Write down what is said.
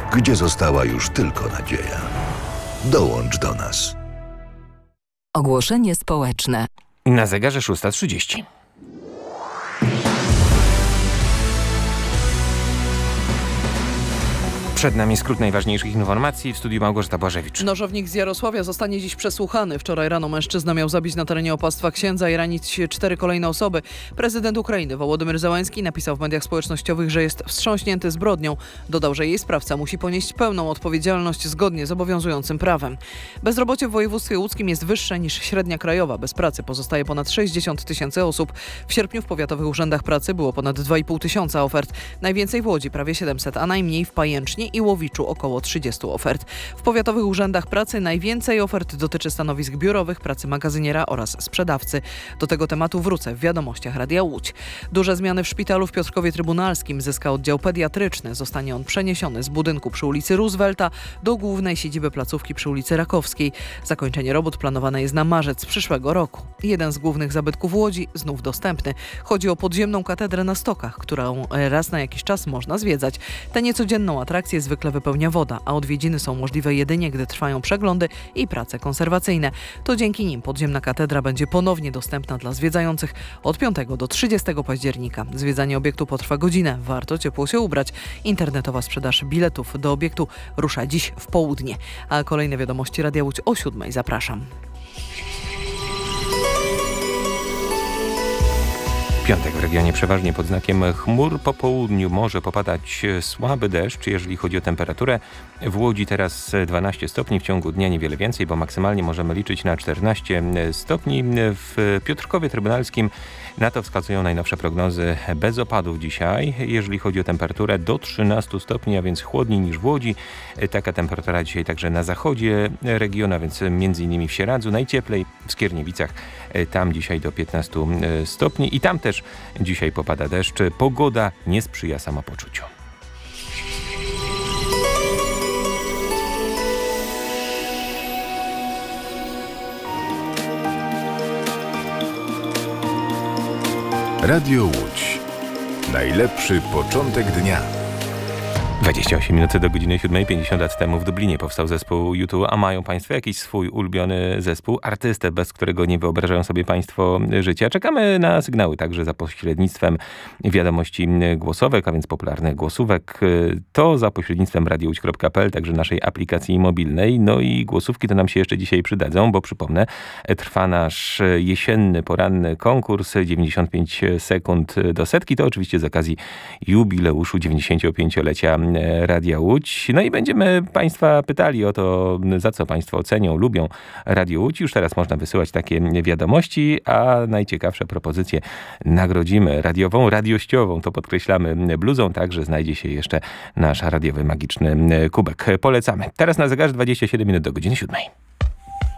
gdzie została już tylko nadzieja. Dołącz do nas. Ogłoszenie społeczne. Na zegarze 6:30. Przed nami skrót najważniejszych informacji. W studiu Małgorzata Błażewicz. Nożownik z Jarosławia zostanie dziś przesłuchany. Wczoraj rano mężczyzna miał zabić na terenie opactwa księdza i ranić 4 kolejne osoby. Prezydent Ukrainy Wołodymyr Zełenski napisał w mediach społecznościowych, że jest wstrząśnięty zbrodnią. Dodał, że jej sprawca musi ponieść pełną odpowiedzialność zgodnie z obowiązującym prawem. Bezrobocie w województwie łódzkim jest wyższe niż średnia krajowa. Bez pracy pozostaje ponad 60 000 osób. W sierpniu w powiatowych urzędach pracy było ponad 2,5 tysiąca ofert. Najwięcej w Łodzi, prawie 700, a najmniej w Pajęcznie i Łowiczu, około 30 ofert. W powiatowych urzędach pracy najwięcej ofert dotyczy stanowisk biurowych, pracy magazyniera oraz sprzedawcy. Do tego tematu wrócę w wiadomościach Radia Łódź. Duże zmiany w szpitalu w Piotrkowie Trybunalskim. Zyska oddział pediatryczny. Zostanie on przeniesiony z budynku przy ulicy Roosevelta do głównej siedziby placówki przy ulicy Rakowskiej. Zakończenie robót planowane jest na marzec przyszłego roku. Jeden z głównych zabytków Łodzi znów dostępny. Chodzi o podziemną katedrę na Stokach, którą raz na jakiś czas można zwiedzać. Tę niecodzienną atrakcję zwykle wypełnia woda, a odwiedziny są możliwe jedynie, gdy trwają przeglądy i prace konserwacyjne. To dzięki nim podziemna katedra będzie ponownie dostępna dla zwiedzających od 5 do 30 października. Zwiedzanie obiektu potrwa godzinę. Warto ciepło się ubrać. Internetowa sprzedaż biletów do obiektu rusza dziś w południe. A kolejne wiadomości Radia Łódź o 7:00. Zapraszam. Piątek w regionie przeważnie pod znakiem chmur. Po południu może popadać słaby deszcz, jeżeli chodzi o temperaturę. W Łodzi teraz 12 stopni, w ciągu dnia niewiele więcej, bo maksymalnie możemy liczyć na 14 stopni. W Piotrkowie Trybunalskim na to wskazują najnowsze prognozy bez opadów dzisiaj. Jeżeli chodzi o temperaturę do 13 stopni, a więc chłodniej niż w Łodzi. Taka temperatura dzisiaj także na zachodzie regionu, a więc m.in. w Sieradzu, najcieplej w Skierniewicach. Tam dzisiaj do 15 stopni i tam też dzisiaj popada deszcz. Pogoda nie sprzyja samopoczuciu. Radio Łódź. Najlepszy początek dnia. 28 minut do godziny 7:50 lat temu w Dublinie powstał zespół U2. A mają Państwo jakiś swój ulubiony zespół? Artystę, bez którego nie wyobrażają sobie Państwo życia? Czekamy na sygnały także za pośrednictwem wiadomości głosowych, a więc popularnych głosówek. To za pośrednictwem radiołódź.pl, także naszej aplikacji mobilnej. No i głosówki to nam się jeszcze dzisiaj przydadzą, bo przypomnę, trwa nasz jesienny, poranny konkurs 95 sekund do setki. To oczywiście z okazji jubileuszu 95-lecia Radia Łódź. No i będziemy Państwa pytali o to, za co Państwo cenią, lubią Radio Łódź. Już teraz można wysyłać takie wiadomości, a najciekawsze propozycje nagrodzimy radiościową, to podkreślamy, bluzą. Także znajdzie się jeszcze nasz radiowy magiczny kubek. Polecamy. Teraz na zegarze 27 minut do godziny 7:00.